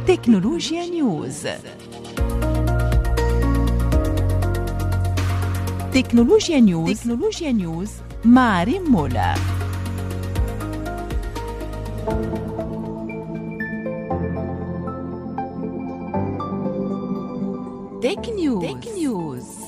تكنولوجيا نيوز. تكنولوجيا نيوز مع ريم مولا. تك نيوز.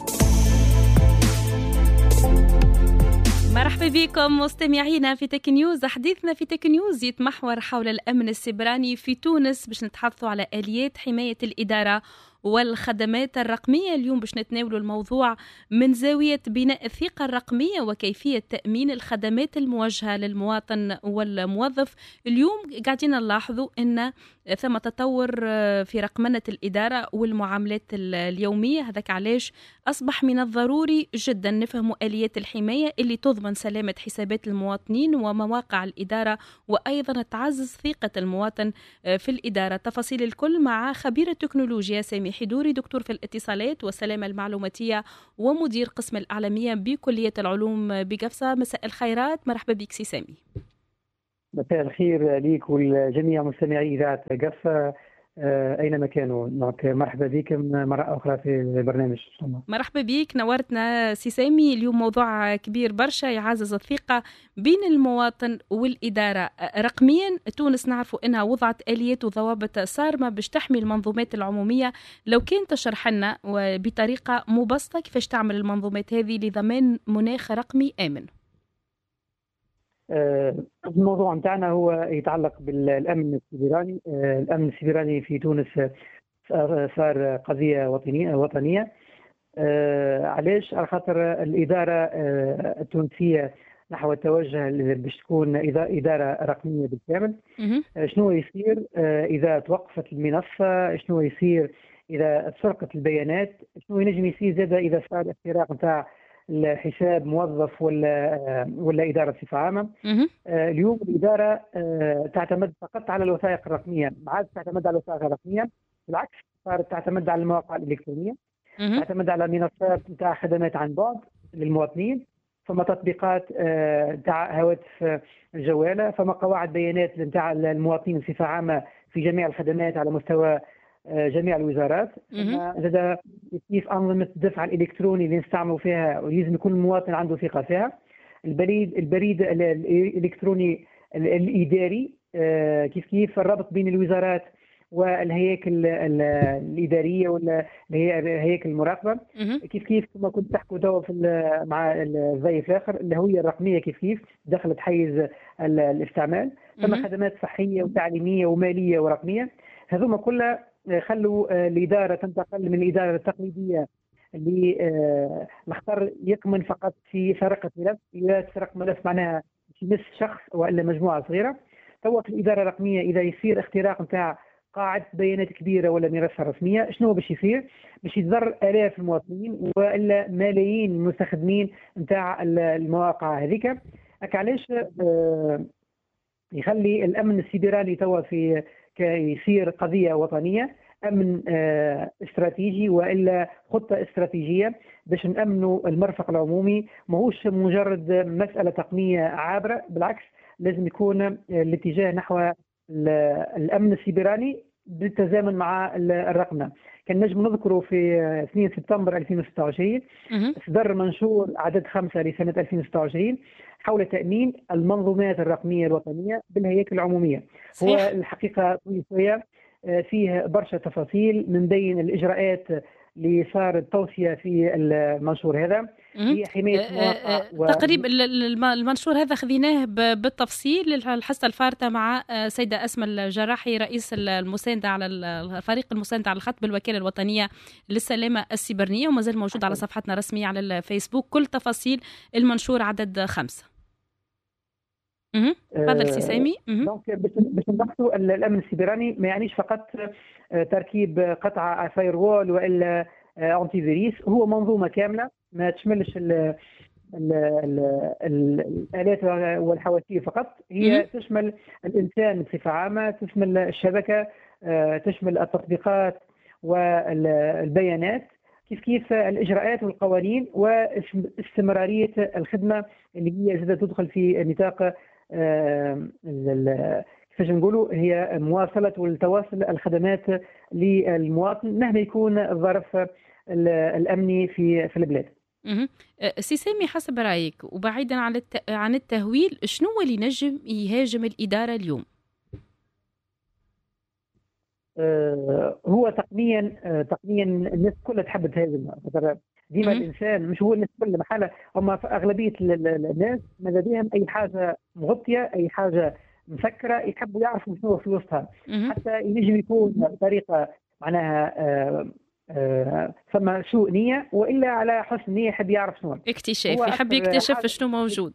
مرحبا بكم مستمعينا في تك نيوز. حديثنا في تك نيوز يتمحور حول الأمن السيبراني في تونس باش نتحدثوا على آليات حماية الإدارة والخدمات الرقمية. اليوم باش نتناولوا الموضوع من زاوية بناء الثقة الرقمية وكيفية تأمين الخدمات الموجهة للمواطن والموظف. اليوم قاعدين نلاحظوا أن ثم تطور في رقمنة الإدارة والمعاملات اليومية. هذاك علاش أصبح من الضروري جدا نفهموا آليات الحماية اللي تضمن سلامة حسابات المواطنين ومواقع الإدارة، وأيضا تعزز ثقة المواطن في الإدارة. تفاصيل الكل مع خبير التكنولوجيا سامي حيدوري، دكتور في الاتصالات والسلامة المعلوماتية ومدير قسم الإعلامية بكلية العلوم بقفصة. مساء الخيرات، مرحبا بك سي سامي. مساء الخير ليك والجميع مستمعي إذاعة قفصة أينما كانوا. مرحبا بكم مرة أخرى في البرنامج. مرحبا بك، نورتنا سي سامي. اليوم موضوع كبير برشا يعزز الثقة بين المواطن والإدارة. رقميا تونس نعرفوا أنها وضعت آليات وضوابط صارمة باش تحمي المنظومات العمومية. لو كان تشرح لنا بطريقة مبسطة كيفاش تعمل المنظومات هذه لضمان مناخ رقمي آمن. الموضوع متاعنا هو يتعلق بالأمن السيبراني. الأمن السيبراني في تونس صار قضية وطنية. علاش؟ على خاطر الإدارة التونسية نحو التوجه باش تكون إدارة رقمية بالكامل. شنو يصير إذا توقفت المنصة؟ شنو يصير إذا تسرقت البيانات؟ شنو ينجم يصير زاد إذا صار اختراق نتاع الحساب موظف ولا إدارة بصفة عامة؟ اليوم الإدارة تعتمد فقط على الوثائق الرقمية، ما عادش تعتمد على الوثائق الرقمية، بالعكس صارت تعتمد على المواقع الإلكترونية، تعتمد على منصات نتاع خدمات عن بعد للمواطنين. فما تطبيقات نتاع هواتف الجوالة، فما قواعد بيانات نتاع المواطنين بصفة عامة في جميع الخدمات على مستوى جميع الوزارات. زاد كيف أنظمة الدفع الإلكتروني اللي نستعملوا فيها ولازم يكون المواطن عنده ثقة فيها. البريد الإلكتروني الإداري، كيف الربط بين الوزارات والهياكل الإدارية ولا هياكل المراقبة. كيف كما كنت تحكوا توا مع الضيف الآخر الهوية الرقمية كيف دخلت حيز الاستعمال. ثم خدمات صحية وتعليمية ومالية ورقمية. هذوما كلها خلوا الإدارة تنتقل من الإدارة التقليدية اللي نختار يكمن فقط في سرقة ملف. إذا تسرق ملف معناها يمس شخص وإلا مجموعة صغيرة. توا في الإدارة الرقمية إذا يصير اختراق نتاع قاعدة بيانات كبيرة ولا منصة رسمية، شنو باش يصير؟ باش يضر آلاف المواطنين وإلا ملايين المستخدمين نتاع المواقع هذيك. علاش يخلي الأمن السيبراني توا في يصير قضية وطنية، أمن استراتيجي وإلا خطة استراتيجية باش نأمنوا المرفق العمومي. ماهوش مجرد مسألة تقنية عابرة، بالعكس لازم يكون الاتجاه نحو الأمن السيبراني بالتزامن مع الرقمنة. كان نجم نذكره في 2 سبتمبر 2026 صدر منشور عدد 5 لسنة 2026 حول تأمين المنظومات الرقمية الوطنية بالهياكل العمومية. هو الحقيقة شوية فيه برشا تفاصيل من بين الإجراءات اللي صارت توصية في المنشور هذا هي حماية المواقع. تقريبا المنشور هذا خذيناه بالتفصيل الحصة الفارطة مع سيدة أسماء الجراحي رئيس المساندة على الفريق المساندة على الخط بالوكالة الوطنية للسلامة السيبرانية، وما زال موجود على صفحتنا الرسمية على الفيسبوك كل تفاصيل المنشور عدد 5. تفضل سي سامي. باش نبحثوا الامن السيبراني ما يعنيش فقط تركيب قطعه فاير وول والا انتي فيروس، هو منظومه كامله ما تشملش الالات والحواسيب فقط، هي تشمل الانسان بصفه عامه، تشمل الشبكه، تشمل التطبيقات والبيانات، كيف الاجراءات والقوانين واستمراريه الخدمه اللي هي تدخل في نطاق كيفاش نقولوا هي مواصله والتواصل الخدمات للمواطن مهما يكون الظرف الامني في البلاد. سي سامي، حسب رايك وبعيدا عن التهويل، شنو اللي نجم يهاجم الاداره اليوم؟ هو تقنيا الناس كلها تحب تهاجم. ديما الانسان مش هو الناس كل محله، هم اغلبيه الناس ماذا بهم اي حاجه مغطيه، اي حاجه مسكره يحبوا يعرفوا شنو في وسطها. حتى ينجم يكون بطريقه معناها ثم سوء نيه، والا على حسن نيه يحب يعرف شنو اكتشاف، يحب يكتشف شنو موجود،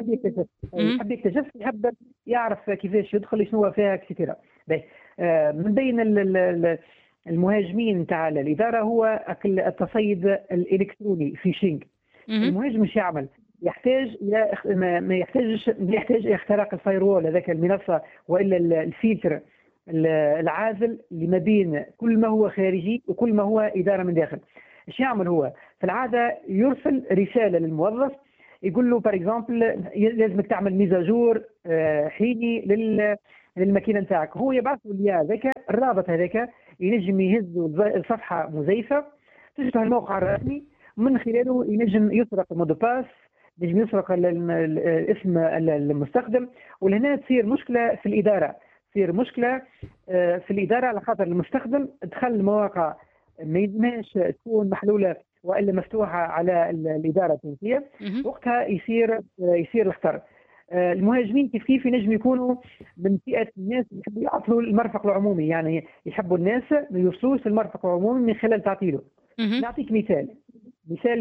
يحب يكتشف يحب يعرف كيفاش يدخل شنو فيها كثيره. من بين المهاجمين تاع الاداره هو التصيد الالكتروني فيشينج. المهاجم مش يعمل يحتاج الى ما يحتاج اختراق الفايروول، هذاك المنصه والا الفلتر العازل اللي ما بين كل ما هو خارجي وكل ما هو اداره من داخل. ايش يعمل هو؟ في العاده يرسل رساله للموظف يقول له بار اكزومبل لازمك تعمل ميزاجور حيني للماكينه نتاعك. هو يبعث له هذاك الرابط، هذاك ينجم يهز صفحه مزيفه تشبه الموقع الرسمي، من خلاله ينجم يسرق المود باس، ينجم يسرق اسم المستخدم. ولهنا تصير مشكله في الاداره، تصير مشكله في الاداره على خاطر المستخدم دخل المواقع ما يلزمهاش تكون محلوله والا مفتوحه على الاداره التونسيه، وقتها يصير الخطر. المهاجمين كيف ينجم يكونوا من فئه الناس اللي يحبوا يعطلوا المرفق العمومي، يعني يحبوا الناس ما يوصلوش للمرفق العمومي من خلال تعطيله. نعطيك مثال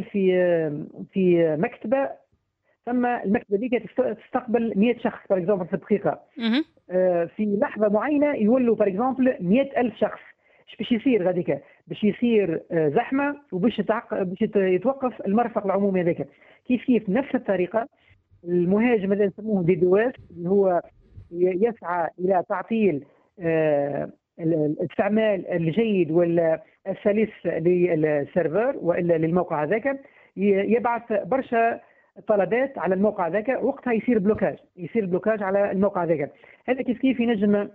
في مكتبه، ثم المكتبه دي تستقبل 100 شخص بار اكزومبل في الدقيقه. في لحظه معينه يولوا بار اكزومبل 100,000 شخص. ايش باش يصير غاديك؟ باش يصير زحمه وباش يتوقف المرفق العمومي هذاك. كيف نفس الطريقه المهاجم هذا نسموه ديدواس، اللي هو يسعى الى تعطيل الاستعمال الجيد والسلس للسيرفر والا للموقع هذاك، يبعث برشا طلبات على الموقع ذاك، وقتها يصير بلوكاج على الموقع ذاك. هذا كيف ينجم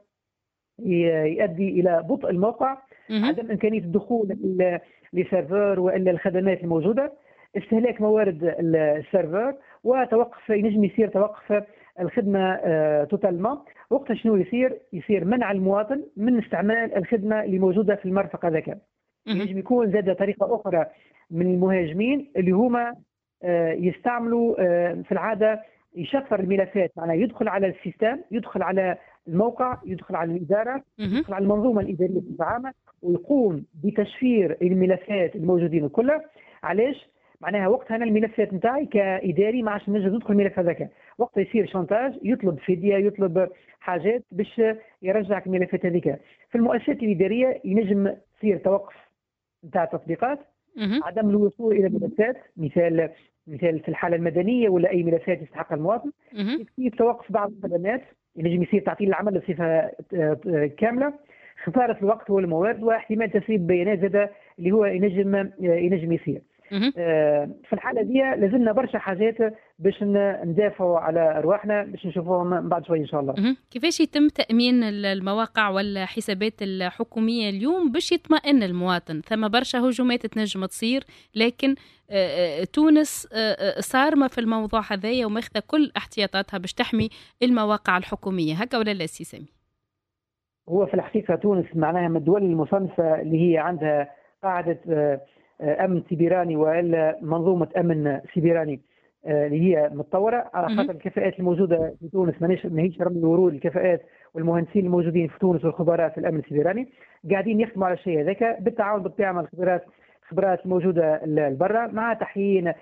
يؤدي الى بطء الموقع، عدم امكانيه الدخول للسيرفر والا الخدمات الموجوده، استهلاك موارد السيرفر، وتوقف ينجم يصير توقف الخدمه توتالمون. وقتها شنو يصير منع المواطن من استعمال الخدمه اللي موجوده في المرفق هذاك. ينجم يكون زاد طريقه اخرى من المهاجمين اللي هما يستعملوا في العاده يشفر الملفات، معناها يدخل على السيستم، يدخل على الموقع، يدخل على الاداره، يدخل على المنظومه الاداريه بصفه عامه، ويقوم بتشفير الملفات الموجودين كلها. علاش؟ معناها وقتها انا الملفات نتاعي كاداري ما عادش نجم ندخل الملف هذاك، وقتها يصير شانتاج، يطلب فديه، يطلب حاجات باش يرجعك الملفات هذيك. في المؤسسات الاداريه ينجم تصير توقف نتاع التطبيقات، عدم الوصول الى الملفات، مثال في الحاله المدنيه ولا اي ملفات يستحق المواطن. كيف توقف بعض الخدمات، ينجم يصير تعطيل العمل بصفه كامله، خساره الوقت والموارد، واحتمال تسريب بيانات زاد اللي هو ينجم يصير. في الحاله دي لازمنا برشا حاجات باش ندافعوا على ارواحنا، باش نشوفوهم بعد شوي ان شاء الله. كيفاش يتم تامين المواقع والحسابات الحكوميه اليوم باش يطمئن المواطن؟ ثم برشا هجومات تنجم تصير، لكن تونس صارمه في الموضوع هذايا وماخذه كل احتياطاتها باش تحمي المواقع الحكوميه، هكا ولا لا سي سامي؟ هو في الحقيقه تونس معناها من الدول المصنفه اللي هي عندها قاعده امن سيبراني والا منظومه امن سيبراني اللي هي متطوره، على خاطر الكفاءات الموجوده في تونس ماهيش رمي ورود. الكفاءات والمهندسين الموجودين في تونس والخبراء في الامن السيبراني قاعدين يخدموا على الشيء هذاك بالتعاون بالطبيعه مع الخبرات الموجوده لبرا، مع تحيين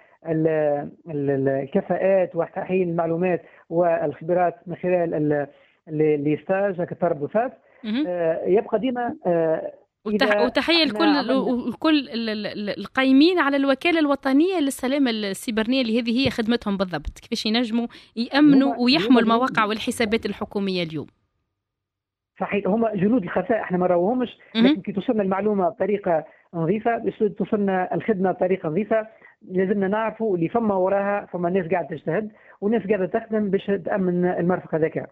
الكفاءات وتحيين المعلومات والخبرات من خلال الاستاج كالتربصات. يبقى ديما وتحية الكل القائمين على الوكالة الوطنية للسلامة السيبرانية اللي هذه هي خدمتهم بالضبط، كيفاش ينجموا يأمنوا ويحموا المواقع والحسابات الحكومية اليوم. صحيح، هم جنود الخفاء، احنا ما راوهمش، لكن كي توصلنا المعلومة بطريقة نظيفة، توصلنا الخدمة بطريقة نظيفة، لازمنا نعرفوا اللي فما وراها فما ناس قاعدة تجتهد وناس قاعدة تخدم باش تأمن المرفق هذاك.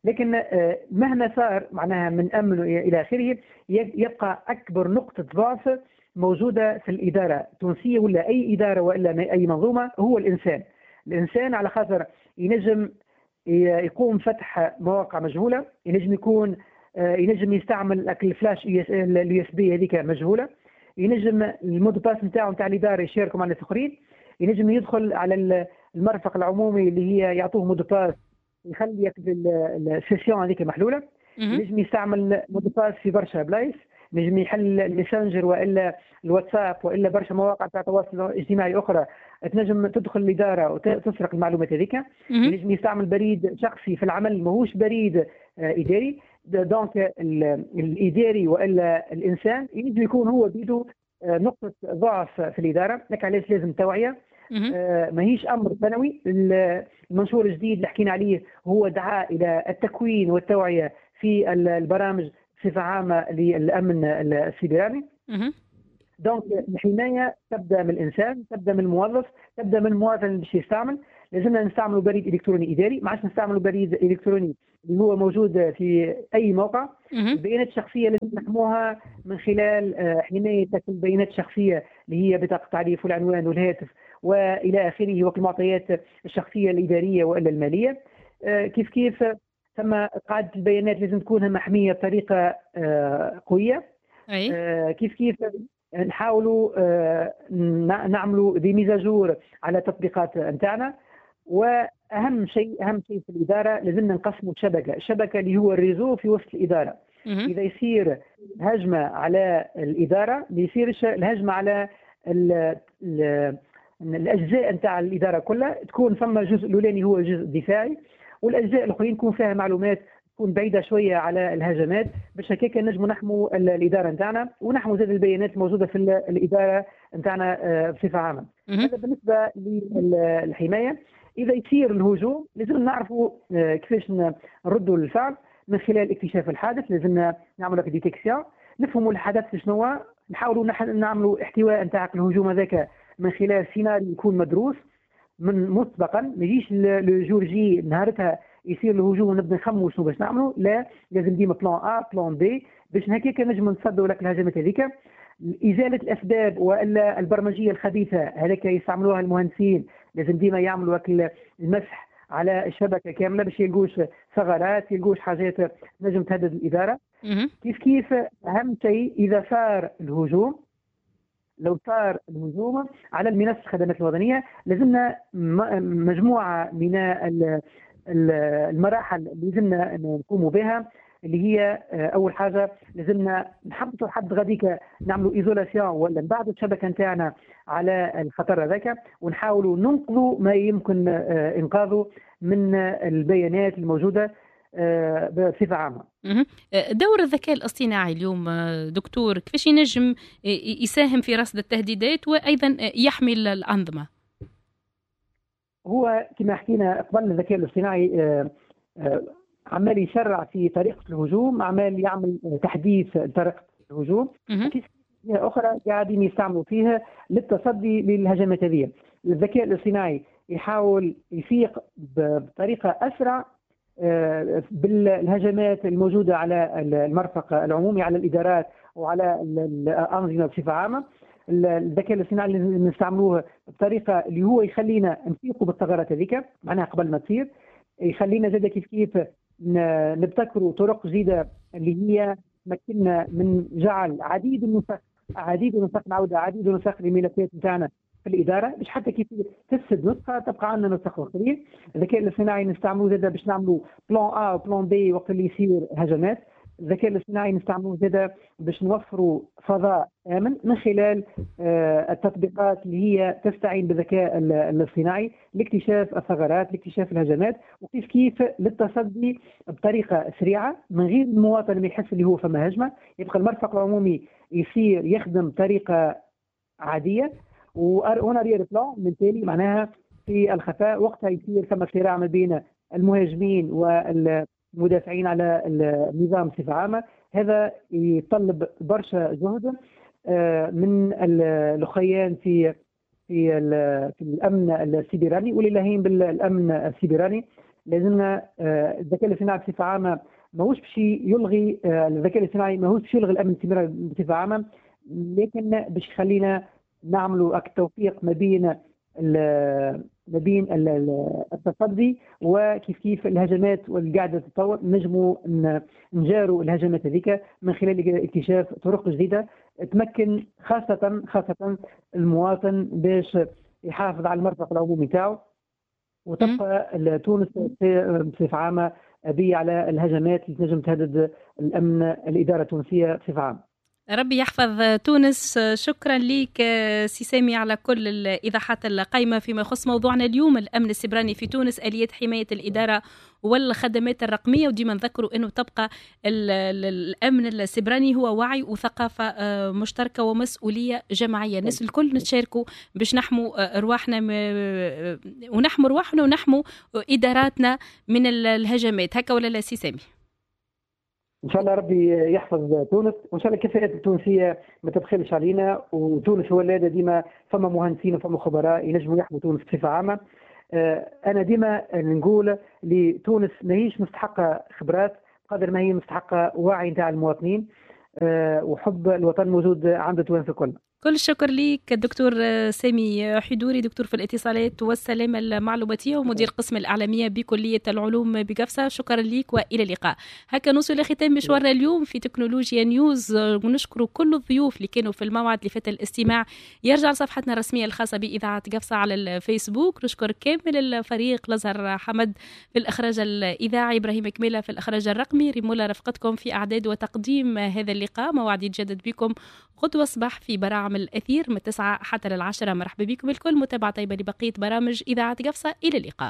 لكن مهما صار معناها من امن الى اخره، يبقى اكبر نقطه ضعف موجوده في الاداره التونسيه ولا اي اداره والا اي منظومه، هو الانسان. الانسان على خاطر ينجم يقوم فتح مواقع مجهوله، ينجم يستعمل الفلاش اليو اس بي هذيك مجهوله، ينجم المود باس نتاعو نتاع الاداره يشاركوا مع الناس الاخرين، ينجم يدخل على المرفق العمومي اللي هي يعطوه مود باس يخلي يكتب السيسيون هذيك محلوله، ينجم يستعمل مود باس في برشا بلايص، نجم يحل الميسنجر والا الواتساب والا برشا مواقع تاع التواصل الاجتماعي اخرى تنجم تدخل الاداره وتسرق المعلومات هذيك. نجم يستعمل بريد شخصي في العمل ماهوش بريد اداري. دونك الاداري والا الانسان ينجم يكون هو بيده نقطه ضعف في الاداره. لك علاش لازم توعيه، ماهيش امر ثانوي. المنشور الجديد اللي حكينا عليه هو دعاء الى التكوين والتوعيه في البرامج بصفه عامه للامن السيبراني. دونك الحمايه تبدا من الانسان، تبدا من الموظف، تبدا من المواطن اللي باش يستعمل. لازمنا نستعملوا بريد الكتروني اداري، ما عادش نستعملوا بريد الكتروني اللي هو موجود في اي موقع. البيانات الشخصيه لازم نحموها من خلال حمايه البيانات الشخصيه اللي هي بطاقه التعريف والعنوان والهاتف والى اخره، والمعطيات الشخصيه الاداريه والا الماليه. كيف ثم قاعده البيانات لازم تكون محميه بطريقه قويه. كيف نحاولوا نعملوا دي ميزاجور على التطبيقات نتاعنا. واهم شيء في الاداره لازمنا نقسموا الشبكه اللي هو الريزو في وسط الاداره. اذا يصير هجمه على الاداره ما يصيرش الهجمه على الاجزاء نتاع الاداره كلها، تكون ثم الجزء الاولاني هو الجزء الدفاعي والاجزاء الاخرين يكون فيها معلومات تكون بعيده شويه على الهجمات، باش هكاك نجموا نحموا الاداره نتاعنا ونحموا زاد البيانات الموجوده في الاداره نتاعنا بصفه عامه. هذا بالنسبه للحمايه. اذا يصير الهجوم لازم نعرفوا كيفاش نردوا الفعل من خلال اكتشاف الحادث. لازم نعملوا ديتيكسيون، نفهموا الحدث شنو، نحاولوا نعملوا احتواء نتاع الهجوم هذاك من خلال سيناريو يكون مدروس من مسبقا. ما يجيش الجورجي نهارتها يصير الهجوم ونبدا نخموا شنو باش نعملوا، لا لازم ديما بلان ا بلان بي باش هكاك نجم نصدوا لك الهجمات هذيك. ازاله الاسباب والا البرمجيه الخبيثه هذاك يستعملوها المهندسين، لازم ديما يعملوا المسح على الشبكه كامله باش يلقوش ثغرات، يلقوش حاجات نجم تهدد الاداره. كيف اهم شيء اذا صار الهجوم، لو صار الهجوم على المنصه الخدمات الوطنيه، لازمنا مجموعه من المراحل اللي لازمنا نقوموا بها، اللي هي اول حاجه لازمنا نحبطوا حد غاديك نعملوا ايزولاسيون ولا نبعدوا الشبكه نتاعنا على الخطر هذاك، ونحاولوا ننقذوا ما يمكن انقاذه من البيانات الموجوده بصفه عامه. دور الذكاء الاصطناعي اليوم دكتور كيفاش ينجم يساهم في رصد التهديدات وايضا يحمي الانظمه؟ هو كما حكينا قبل، الذكاء الاصطناعي عمال يسرع في طريقه الهجوم، عمال يعمل تحديث لطريقه الهجوم. اخرى قاعدين يستعملوا فيها للتصدي للهجمات هذه. الذكاء الاصطناعي يحاول يفيق بطريقه اسرع بالهجمات الموجوده على المرفق العمومي، على الادارات وعلى الانظمه بصفه عامه. الذكاء الاصطناعي اللي نستعملوه بطريقه اللي هو يخلينا نفيقوا بالثغرات هذيك معناها قبل ما تصير، يخلينا زاد كيف نبتكروا طرق جديده اللي هي تمكننا من جعل عديد النسخ للملفات نتاعنا في الاداره، باش حتى كيف تفسد نسخه تبقى عندنا نسخ اخرين. الذكاء الاصطناعي نستعملوه زاد باش نعملوا بلان ا وبلان بي وقت اللي يصير هجمات. الذكاء الاصطناعي نستعملوه زاد باش نوفروا فضاء امن من خلال التطبيقات اللي هي تستعين بالذكاء الاصطناعي لاكتشاف الثغرات، لاكتشاف الهجمات، وكيف للتصدي بطريقه سريعه من غير المواطن ما يحس اللي هو فما هجمه. يبقى المرفق العمومي يصير يخدم بطريقه عاديه وانا ريال بلان من تالي معناها في الخفاء. وقتها يصير ثم صراع ما بين المهاجمين والمدافعين على النظام بصفه عامه. هذا يتطلب برشا جهد من الاخوان في الامن السيبراني، ولله بالامن السيبراني. لازمنا الذكاء الاصطناعي بصفه عامه ماهوش باش يلغي الذكاء الاصطناعي ماهوش باش يلغي الامن السيبراني بصفه عامه، لكن باش يخلينا نعملوا التوفيق ما بين التصدي وكيف كيف الهجمات والقاعده تتطور، نجموا نجاروا الهجمات هذيك من خلال اكتشاف طرق جديده تمكن خاصه المواطن باش يحافظ على المرفق العمومي تاعو، وتبقى تونس بصفه عامه أبي على الهجمات اللي تنجم تهدد الأمن الإدارة التونسية بصفة عامة. ربي يحفظ تونس. شكرا لك سي سامي على كل الإيضاحات القائمة فيما يخص موضوعنا اليوم، الأمن السيبراني في تونس، آليات حماية الإدارة والخدمات الرقمية. وديما نذكروا أنه تبقى الأمن السيبراني هو وعي وثقافة مشتركة ومسؤولية جماعية، الناس الكل نتشاركوا باش نحموا أرواحنا ونحموا أرواحنا ونحموا إداراتنا من الهجمات. هكا ولا لا سي سامي؟ ان شاء الله ربي يحفظ تونس، وان شاء الله الكفاءات التونسيه ما تبخلش علينا، وتونس هو اللي ديما فما مهندسين وفما خبراء ينجموا يحموا تونس بصفه عامه. انا ديما نقول لتونس ماهيش مستحقه خبرات قدر ما هي مستحقه وعي نتاع المواطنين وحب الوطن موجود عند التوانسه الكل. كل الشكر ليك الدكتور سامي حدوري، دكتور في الاتصالات والسلامة المعلوماتية ومدير قسم الإعلامية بكلية العلوم بقفصة. شكرا ليك وإلى اللقاء. هكا نوصل لختام مشوارنا اليوم في تكنولوجيا نيوز، ونشكر كل الضيوف اللي كانوا في الموعد لفتح الاستماع. يرجع لصفحتنا الرسمية الخاصة بإذاعة قفصة على الفيسبوك. نشكر كامل الفريق، لزر حمد في الإخراج الإذاعي، إبراهيم كميلة في الإخراج الرقمي، ريمولا رفقتكم في إعداد وتقديم هذا اللقاء. موعد يتجدد بكم غدوة الصباح في براعم الأثير من 9 حتى 10. مرحبا بكم الكل، متابعة طيبة لبقية برامج إذاعة قفصة. إلى اللقاء.